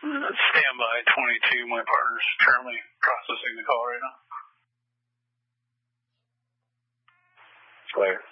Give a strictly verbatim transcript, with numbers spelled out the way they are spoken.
Standby twenty-two. My partner's currently processing the call right now. Clear.